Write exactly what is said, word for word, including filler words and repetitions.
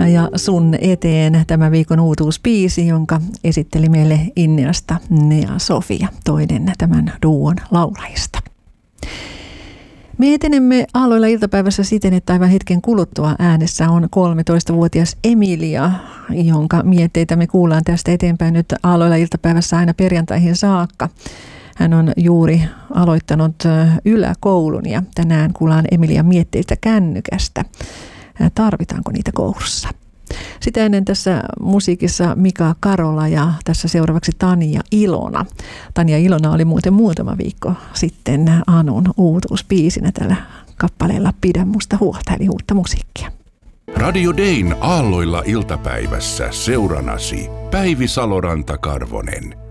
Ja, ja sun eteen tämä viikon uutuuspiisi, jonka esitteli meille Inniasta Nea Sofia, toinen tämän duon laulajista. Me etenemme Aalloilla iltapäivässä siten, että aivan hetken kuluttua äänessä on kolmetoistavuotias Emilia, jonka mietteitä me kuullaan tästä eteenpäin nyt Aalloilla iltapäivässä aina perjantaihin saakka. Hän on juuri aloittanut yläkoulun ja tänään kuullaan Emilian mietteitä kännykästä. Tarvitaanko niitä koulussa? Sitä ennen tässä musiikissa Mika Karola ja tässä seuraavaksi Tanja Ilona. Tanja Ilona oli muuten muutama viikko sitten Anun uutuuspiisinä tällä kappaleella Pidä musta huolta, eli uutta musiikkia. Radio Dayn Aalloilla iltapäivässä seuranasi Päivi Saloranta-Karvonen.